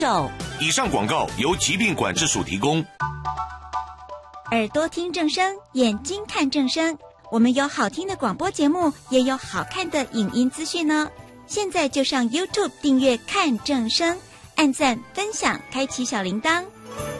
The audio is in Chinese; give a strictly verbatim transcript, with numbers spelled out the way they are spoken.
以上广告由疾病管制署提供。 耳朵听正声，眼睛看正声。我们有好听的广播节目，也有好看的影音资讯呢。现在就上 YouTube 订阅看正声，按赞分享，开启小铃铛。